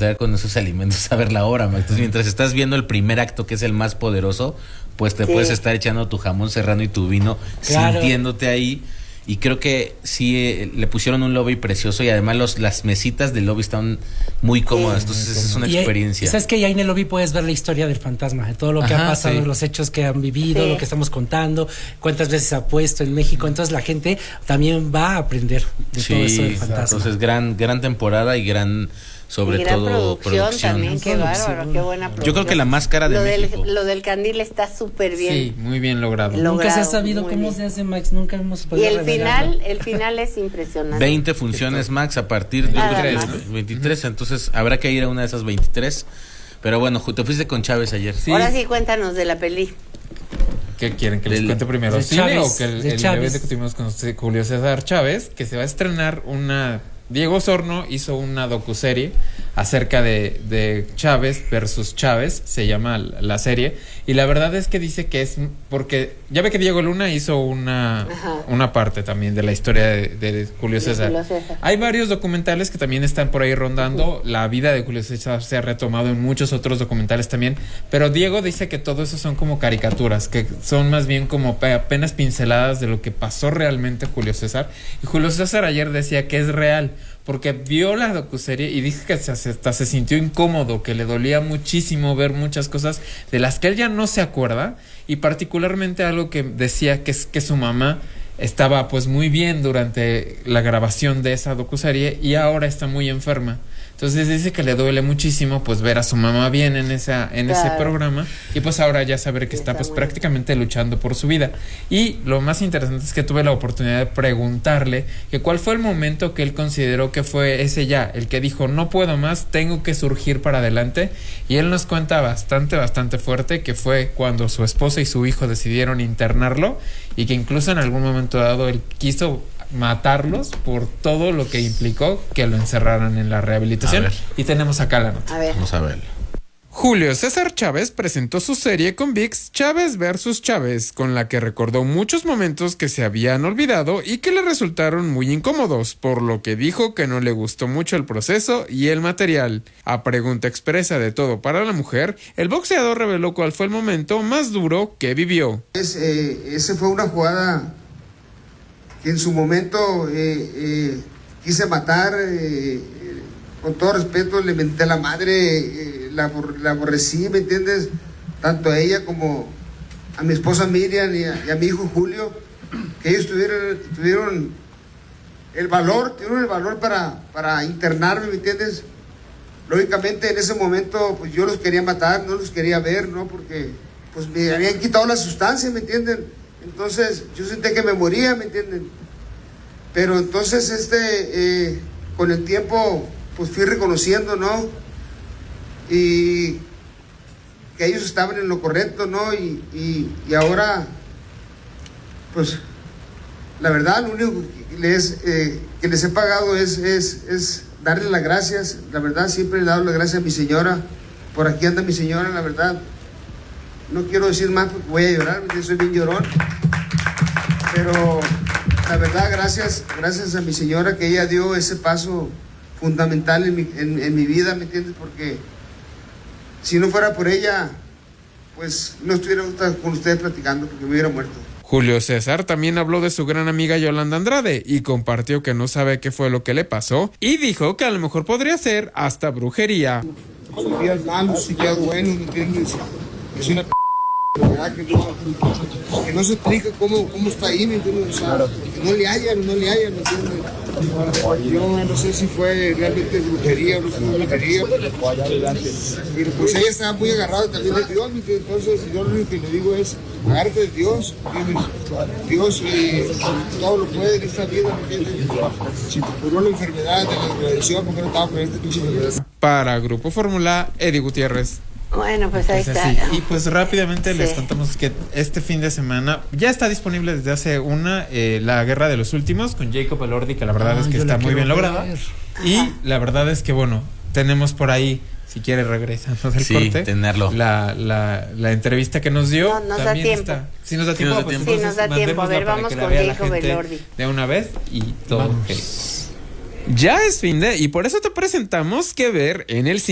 entrar con esos alimentos a ver la hora, Max. Entonces, mientras estás viendo el primer acto, que es el más poderoso, pues te puedes estar echando tu jamón serrano y tu vino, sintiéndote ahí. Y creo que sí le pusieron un lobby precioso y además las mesitas del lobby están muy cómodas, entonces es una experiencia. ¿Sabes que ahí en el lobby puedes ver la historia del fantasma, de todo lo que ha pasado, los hechos que han vivido, lo que estamos contando, cuántas veces ha puesto en México? Entonces la gente también va a aprender de todo eso del fantasma. Entonces gran temporada y gran... Sobre todo producción también, qué bárbaro, qué buena producción. Yo creo que la más cara de México. Lo del candil está súper bien. Sí, muy bien logrado. Nunca se ha sabido cómo se hace, Max, nunca hemos podido. Y el final es impresionante. 20 funciones, Max, a partir de 23, entonces habrá que ir a una de esas 23. Pero bueno, te fuiste con Chávez ayer. Sí. Ahora sí, cuéntanos de la peli. ¿Qué quieren? ¿Que les cuente primero cine o que el evento que tuvimos con Julio César Chávez, que se va a estrenar Diego Osorno hizo una docuserie acerca de Chávez versus Chávez, se llama la serie, y la verdad es que dice que es porque ya ve que Diego Luna hizo una parte también de la historia de Julio César. Hay varios documentales que también están por ahí rondando, la vida de Julio César se ha retomado en muchos otros documentales también, pero Diego dice que todo eso son como caricaturas, que son más bien como apenas pinceladas de lo que pasó realmente Julio César, y Julio César ayer decía que es real, porque vio la docuserie y dice que hasta se sintió incómodo, que le dolía muchísimo ver muchas cosas de las que él ya no se acuerda, y particularmente algo que decía que es que su mamá estaba pues muy bien durante la grabación de esa docuserie y ahora está muy enferma. Entonces dice que le duele muchísimo pues ver a su mamá bien en ese programa, y pues ahora ya saber que está pues prácticamente luchando por su vida. Y lo más interesante es que tuve la oportunidad de preguntarle que cuál fue el momento que él consideró que fue ese el que dijo no puedo más, tengo que surgir para adelante, y él nos cuenta bastante fuerte que fue cuando su esposa y su hijo decidieron internarlo, y que incluso en algún momento dado él quiso matarlos por todo lo que implicó que lo encerraran en la rehabilitación. Y tenemos acá la nota. Vamos a ver. Julio César Chávez presentó su serie con ViX Chávez vs Chávez, con la que recordó muchos momentos que se habían olvidado y que le resultaron muy incómodos, por lo que dijo que no le gustó mucho el proceso y el material. A pregunta expresa de Todo para la Mujer, el boxeador reveló cuál fue el momento más duro que vivió. Ese fue una jugada que en su momento quise matar, con todo respeto le menté a la madre, la aborrecí, ¿me entiendes? Tanto a ella como a mi esposa Miriam y a mi hijo Julio, que ellos tuvieron el valor para internarme, ¿me entiendes? Lógicamente en ese momento pues yo los quería matar, no los quería ver, ¿no? Porque pues me habían quitado la sustancia, ¿me entienden? Entonces yo sentí que me moría, ¿me entienden? Pero entonces con el tiempo pues fui reconociendo, ¿no? Y que ellos estaban en lo correcto, ¿no? Y ahora pues la verdad lo único que les he pagado es darle las gracias. La verdad siempre le he dado las gracias a mi señora. Por aquí anda mi señora, la verdad. No quiero decir más porque voy a llorar, porque soy bien llorón. Pero la verdad, gracias a mi señora, que ella dio ese paso fundamental en mi vida, ¿me entiendes? Porque si no fuera por ella, pues no estuviera con ustedes platicando, porque me hubiera muerto. Julio César también habló de su gran amiga Yolanda Andrade y compartió que no sabe qué fue lo que le pasó, y dijo que a lo mejor podría ser hasta brujería. Son días malos y días buenos, ¿me entiendes? Es una que no se explica cómo está ahí, ¿me entiendes? O sea, que no le hallan, ¿me entiendes? Yo no sé si fue realmente brujería o no fue brujería, pero pues ella estaba muy agarrada también de Dios, ¿me entiendes? Entonces yo lo único que le digo es agárrate de Dios, ¿entiendes? Dios todo lo puede en esta vida, ¿me entiendes? Si te curó la enfermedad, te la agradeció porque no estaba con este pinche enfermedad. Para Grupo Fórmula, Eddie Gutiérrez. Bueno, pues ahí está. Y pues rápidamente les contamos que este fin de semana ya está disponible desde hace La Guerra de los Últimos con Jacob Elordi, que la verdad es que está muy bien lograda. Y la verdad es que bueno, tenemos por ahí, si quiere regresamos al corte, tenerlo. La entrevista que nos dio. No, nos da tiempo. Si nos da tiempo, pues sí, nos da tiempo. A ver, vamos con Jacob Elordi de una vez y todo. Ya es fin de, y por eso te presentamos qué ver en el cine.